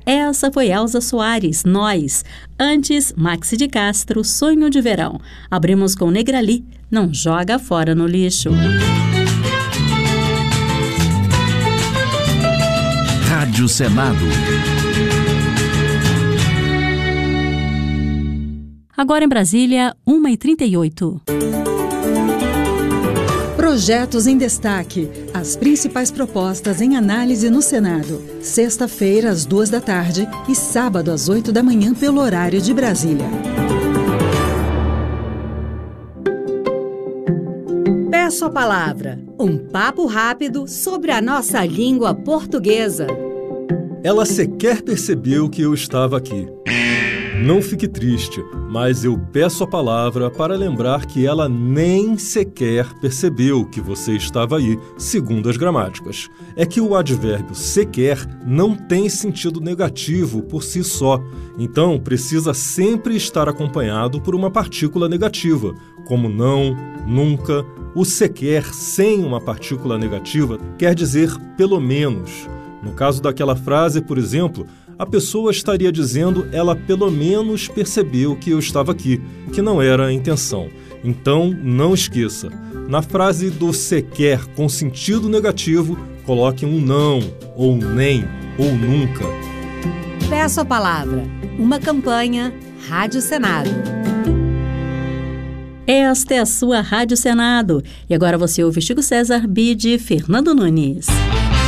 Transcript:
Essa foi Elza Soares, Nós. Antes, Maxi de Castro, Sonho de Verão. Abrimos com Negrali, Não Joga Fora no Lixo. Rádio Senado. Agora em Brasília, 1h38. Projetos em destaque. As principais propostas em análise no Senado. Sexta-feira, às 14h e sábado, às 8h pelo horário de Brasília. Peço a palavra. Um papo rápido sobre a nossa língua portuguesa. Ela sequer percebeu que eu estava aqui. Não fique triste, mas eu peço a palavra para lembrar que ela nem sequer percebeu que você estava aí, segundo as gramáticas. É que o advérbio sequer não tem sentido negativo por si só, então precisa sempre estar acompanhado por uma partícula negativa, como não, nunca. O sequer sem uma partícula negativa quer dizer pelo menos. No caso daquela frase, por exemplo, a pessoa estaria dizendo ela pelo menos percebeu que eu estava aqui, que não era a intenção. Então, não esqueça. Na frase do sequer com sentido negativo, coloque um não, ou nem, ou nunca. Peço a palavra. Uma campanha Rádio Senado. Esta é a sua Rádio Senado. E agora você ouve Chico César Bide, Fernando Nunes.